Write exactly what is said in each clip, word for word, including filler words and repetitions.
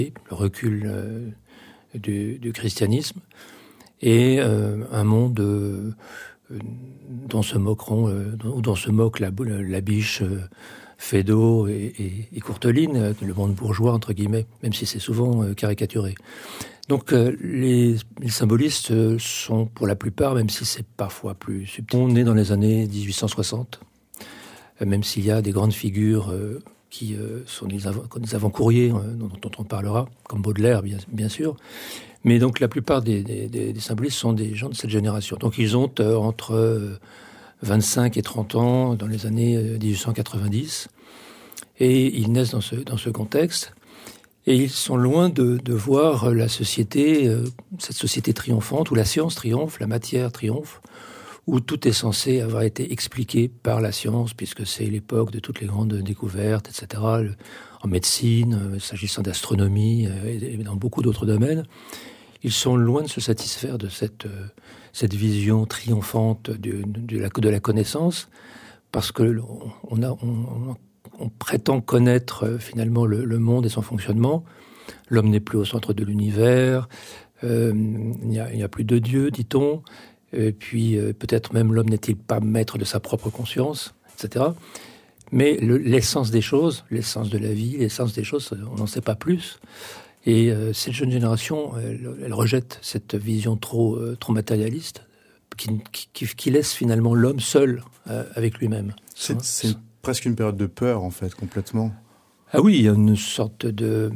le recul euh, du, du christianisme, et euh, un monde euh, dont se moqueront, euh, dont, dont se moque la, la biche euh, Feydeau et, et, et Courteline, le monde bourgeois, entre guillemets, même si c'est souvent euh, caricaturé. Donc euh, les, les symbolistes euh, sont pour la plupart, même si c'est parfois plus subtil, on est dans les années dix-huit cent soixante, euh, même s'il y a des grandes figures euh, qui euh, sont des, avant, des avant-courriers, euh, dont, dont on parlera, comme Baudelaire, bien, bien sûr. Mais donc la plupart des, des, des, des symbolistes sont des gens de cette génération. Donc ils ont euh, entre euh, vingt-cinq et trente ans dans les années euh, dix-huit cent quatre-vingt-dix, et ils naissent dans ce, dans ce contexte. Et ils sont loin de, de voir la société, euh, cette société triomphante, où la science triomphe, la matière triomphe, où tout est censé avoir été expliqué par la science, puisque c'est l'époque de toutes les grandes découvertes, et cetera, le, en médecine, euh, s'agissant d'astronomie, euh, et, et dans beaucoup d'autres domaines. Ils sont loin de se satisfaire de cette, euh, cette vision triomphante de, de, la, de la connaissance, parce que on a... On, on, On prétend connaître euh, finalement le, le monde et son fonctionnement. L'homme n'est plus au centre de l'univers. Euh, il n'y a, il n'y a plus de Dieu, dit-on. Et puis euh, peut-être même l'homme n'est-il pas maître de sa propre conscience, et cetera. Mais le, l'essence des choses, l'essence de la vie, l'essence des choses, on n'en sait pas plus. Et euh, cette jeune génération, elle, elle rejette cette vision trop, euh, trop matérialiste qui, qui, qui laisse finalement l'homme seul euh, avec lui-même. C'est, c'est presque une période de peur, en fait, complètement. Ah oui, il y a une sorte de,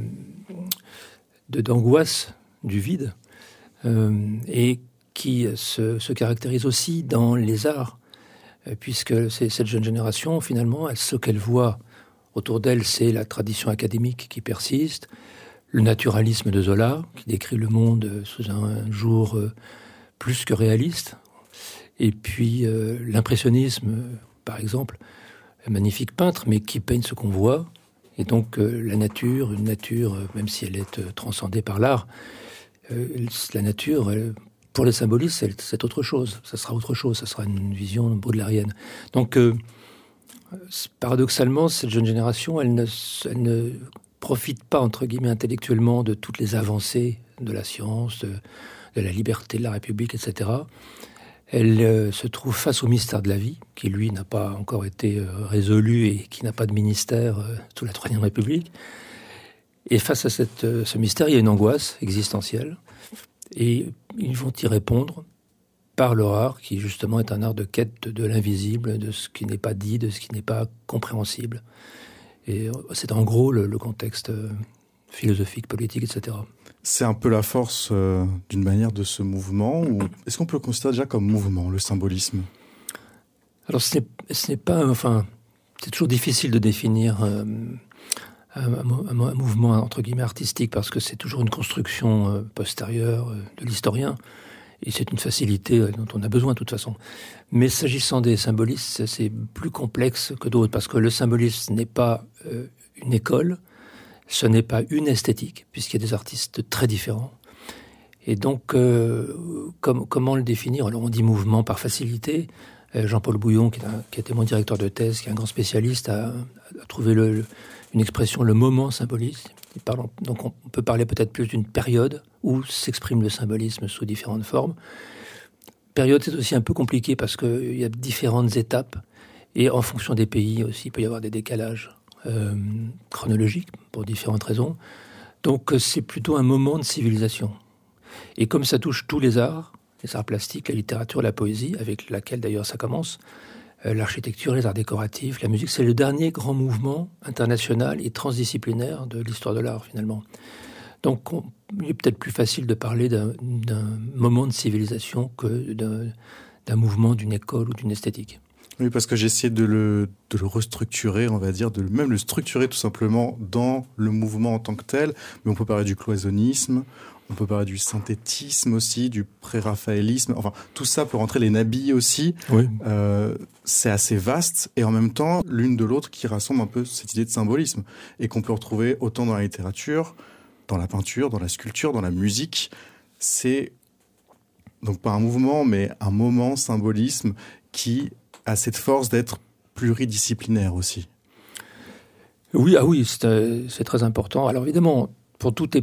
de d'angoisse du vide, euh, et qui se, se caractérise aussi dans les arts, puisque c'est cette jeune génération, finalement, elle, ce qu'elle voit autour d'elle, c'est la tradition académique qui persiste, le naturalisme de Zola, qui décrit le monde sous un jour plus que réaliste, et puis euh, l'impressionnisme, par exemple, un magnifique peintre, mais qui peigne ce qu'on voit. Et donc euh, la nature, une nature, euh, même si elle est euh, transcendée par l'art, euh, la nature, elle, pour les symbolistes, elle, c'est autre chose. Ça sera autre chose, ça sera une vision baudelairienne. Donc, euh, paradoxalement, cette jeune génération, elle ne, elle ne profite pas, entre guillemets, intellectuellement de toutes les avancées de la science, de, de la liberté de la République, et cetera. Elle euh, se trouve face au mystère de la vie, qui, lui, n'a pas encore été euh, résolu et qui n'a pas de ministère euh, sous la Troisième République. Et face à cette, euh, ce mystère, il y a une angoisse existentielle. Et ils vont y répondre par leur art, qui, justement, est un art de quête de, de l'invisible, de ce qui n'est pas dit, de ce qui n'est pas compréhensible. Et euh, c'est en gros le, le contexte euh, philosophique, politique, et cetera. C'est un peu la force euh, d'une manière de ce mouvement, ou est-ce qu'on peut le considérer déjà comme mouvement, le symbolisme ? Alors ce n'est, ce n'est pas, enfin, c'est toujours difficile de définir euh, un, un, un mouvement entre guillemets artistique, parce que c'est toujours une construction euh, postérieure euh, de l'historien, et c'est une facilité euh, dont on a besoin de toute façon. Mais s'agissant des symbolistes, c'est plus complexe que d'autres, parce que le symbolisme n'est pas euh, une école. Ce n'est pas une esthétique, puisqu'il y a des artistes très différents. Et donc, euh, comme, comment le définir ? Alors, on dit mouvement par facilité. Euh, Jean-Paul Bouillon, qui, est un, qui était mon directeur de thèse, qui est un grand spécialiste, a, a trouvé le, le, une expression, le moment symboliste. Il parle, donc, on peut parler peut-être plus d'une période où s'exprime le symbolisme sous différentes formes. Période, c'est aussi un peu compliqué parce qu'il y a différentes étapes. Et en fonction des pays aussi, il peut y avoir des décalages. Euh, chronologique, pour différentes raisons. Donc c'est plutôt un moment de civilisation. Et comme ça touche tous les arts, les arts plastiques, la littérature, la poésie, avec laquelle d'ailleurs ça commence, euh, l'architecture, les arts décoratifs, la musique, c'est le dernier grand mouvement international et transdisciplinaire de l'histoire de l'art, finalement. Donc on, il est peut-être plus facile de parler d'un, d'un moment de civilisation que d'un, d'un mouvement, d'une école ou d'une esthétique. Oui, parce que j'ai essayé de le, de le restructurer, on va dire, de même le structurer tout simplement dans le mouvement en tant que tel. Mais on peut parler du cloisonnisme, on peut parler du synthétisme aussi, du pré-raphaélisme. Enfin, tout ça peut rentrer, les nabis aussi. Oui. Euh, c'est assez vaste et en même temps, l'une de l'autre qui rassemble un peu cette idée de symbolisme et qu'on peut retrouver autant dans la littérature, dans la peinture, dans la sculpture, dans la musique. C'est donc pas un mouvement, mais un moment, symbolisme qui a cette force d'être pluridisciplinaire aussi. Oui, ah oui, c'est, c'est très important. Alors évidemment, pour toute